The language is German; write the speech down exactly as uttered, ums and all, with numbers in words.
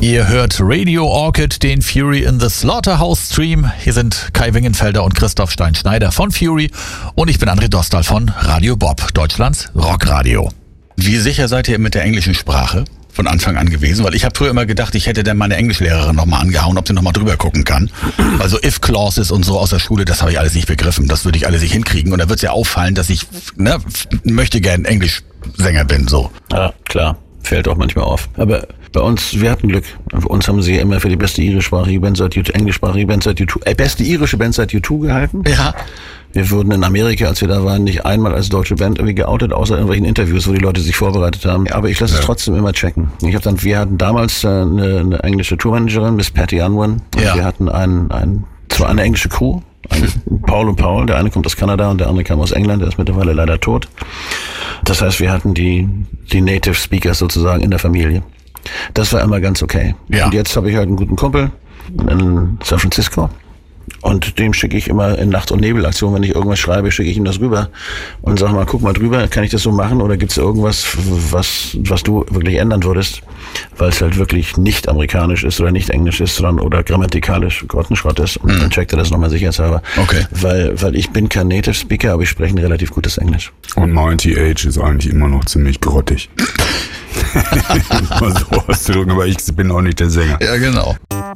Ihr hört Radio Orchid, den Fury in the Slaughterhouse Stream. Hier sind Kai Wingenfelder und Christoph Stein-Schneider von Fury und ich bin André Dostal von Radio Bob, Deutschlands Rockradio. Wie sicher seid ihr mit der englischen Sprache von Anfang an gewesen? Weil ich habe früher immer gedacht, ich hätte dann meine Englischlehrerin nochmal angehauen, ob sie nochmal drüber gucken kann. Also if clauses und so aus der Schule, das habe ich alles nicht begriffen. Das würde ich alles nicht hinkriegen. Und da wird es ja auffallen, dass ich ne, möchte gern Englischsänger bin. So. Ja, klar. Fällt auch manchmal auf. Aber bei uns, wir hatten Glück. Bei uns haben sie ja immer für die beste irischsprachige Band seit U zwei, englischsprachige Band seit U zwei, äh, beste irische Band seit U zwei gehalten. Ja. Wir wurden in Amerika, als wir da waren, nicht einmal als deutsche Band irgendwie geoutet, außer in irgendwelchen Interviews, wo die Leute sich vorbereitet haben. Aber ich lasse ja. es trotzdem immer checken. Ich hab dann, wir hatten damals äh, eine, eine englische Tourmanagerin, Miss Patty Unwin. Und ja. wir hatten einen, einen, zwar eine englische Crew, einen, Paul und Paul. Der eine kommt aus Kanada und der andere kam aus England. Der ist mittlerweile leider tot. Das heißt, wir hatten die, die Native Speakers sozusagen in der Familie. Das war immer ganz okay. Ja. Und jetzt habe ich halt einen guten Kumpel in San Francisco. Und dem schicke ich immer in Nacht- und Nebelaktion, wenn ich irgendwas schreibe, schicke ich ihm das rüber und sag mal, guck mal drüber, kann ich das so machen oder gibt es irgendwas, was was du wirklich ändern würdest, weil es halt wirklich nicht amerikanisch ist oder nicht englisch ist, sondern oder grammatikalisch Grottenschrott ist. Und mhm. dann checkt er das nochmal sicherheitshalber. Okay. Weil, weil ich bin kein Native Speaker, aber ich spreche ein relativ gutes Englisch. Und mein T H ist eigentlich immer noch ziemlich grottig. Mal so auszudrücken, aber ich bin auch nicht der Sänger. Ja, genau.